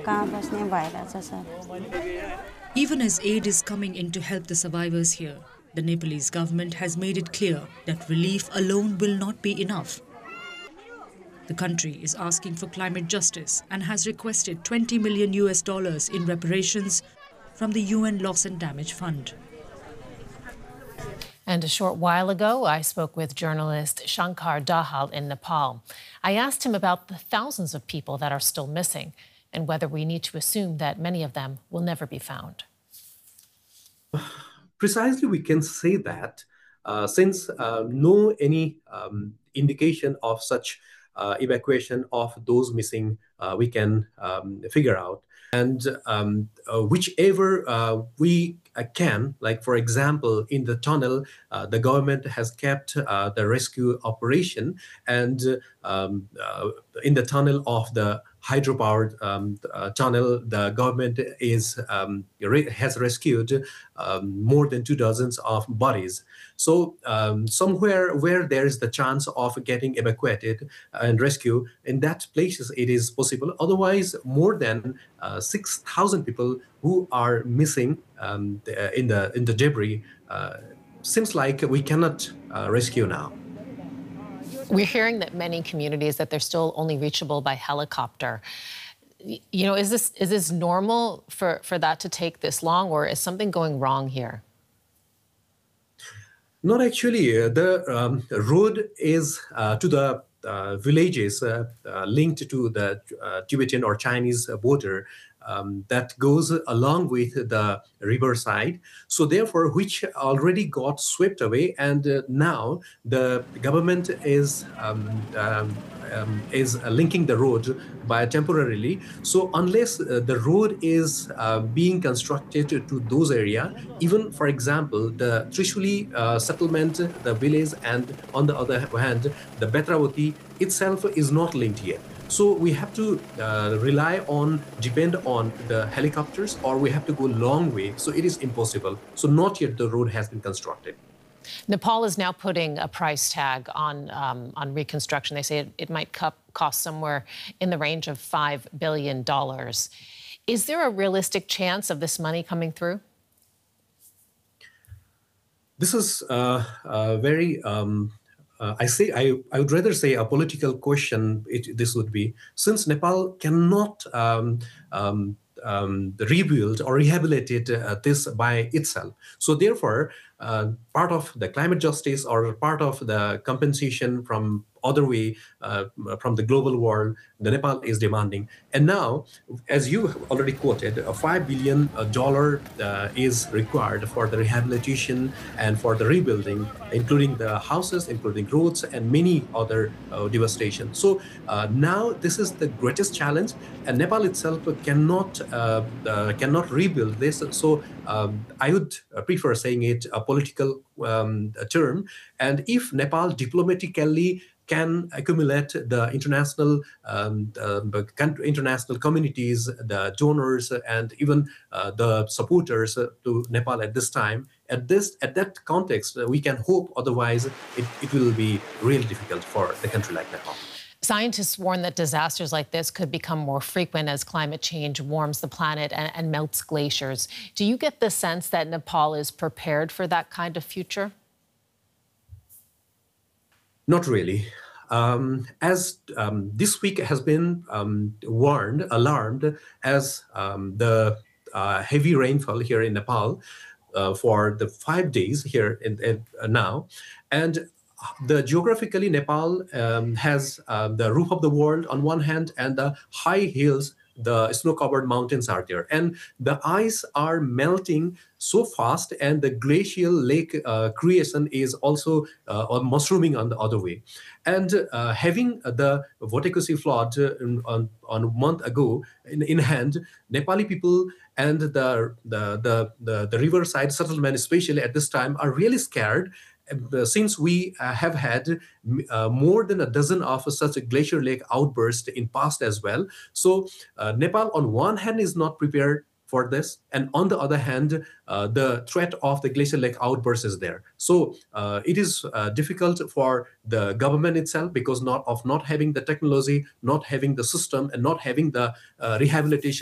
कहाँ बस्ने भइरहेछ sir. Even as aid is coming in to help the survivors here, the Nepalese government has made it clear that relief alone will not be enough. The country is asking for climate justice and has requested $20 million in reparations from the UN Loss and Damage Fund. And a short while ago, I spoke with journalist Shankar Dahal in Nepal. I asked him about the thousands of people that are still missing and whether we need to assume that many of them will never be found. Precisely, we can say that since no any indication of such evacuation of those missing we can figure out. And whichever we can, like for example, in the tunnel, the government has kept the rescue operation, and in the tunnel of the hydropowered tunnel, the government has rescued more than 24 of bodies. So somewhere where there is the chance of getting evacuated and rescue, in that places it is possible. Otherwise, more than 6,000 people who are missing in the debris seems like we cannot rescue now. We're hearing that many communities that they're still only reachable by helicopter. You know, is this normal for that to take this long, or is something going wrong here? Not actually. The road is to the villages linked to the Tibetan or Chinese border that goes along with the riverside. So therefore, which already got swept away, and now the government is linking the road by temporarily. So unless the road is being constructed to those areas, even for example, the Trishuli settlement, the village, and on the other hand, the Betravati itself is not linked yet. So we have to depend on the helicopters, or we have to go long way. So it is impossible. So not yet the road has been constructed. Nepal is now putting a price tag on reconstruction. They say it might cost somewhere in the range of $5 billion. Is there a realistic chance of this money coming through? This is very... I would rather say a political question. This would be, since Nepal cannot rebuild or rehabilitate this by itself. So therefore, part of the climate justice or part of the compensation from other way from the global world, the Nepal is demanding. And now, as you already quoted, $5 billion is required for the rehabilitation and for the rebuilding, including the houses, including roads, and many other devastation. So now this is the greatest challenge, and Nepal itself cannot rebuild this. So I would prefer saying it a political term. And if Nepal diplomatically can accumulate the international communities, the donors, and even the supporters to Nepal at this time, at that context, we can hope. Otherwise, it will be really difficult for a country like Nepal. Scientists warn that disasters like this could become more frequent as climate change warms the planet and melts glaciers. Do you get the sense that Nepal is prepared for that kind of future? Not really. As this week has been alarmed as the heavy rainfall here in Nepal for the 5 days here now. And geographically, Nepal has the roof of the world on one hand, and the high hills, the snow-covered mountains are there. And the ice are melting so fast, and the glacial lake creation is also mushrooming on the other way. And having the Votekosi flood on a month ago in hand, Nepali people and the riverside settlement, especially at this time, are really scared. Since we have had more than a dozen of such a glacier lake outburst in past as well. So Nepal on one hand is not prepared for this, and on the other hand, the threat of the glacier lake outburst is there. So it is difficult for the government itself because not having the technology, not having the system, and not having the rehabilitation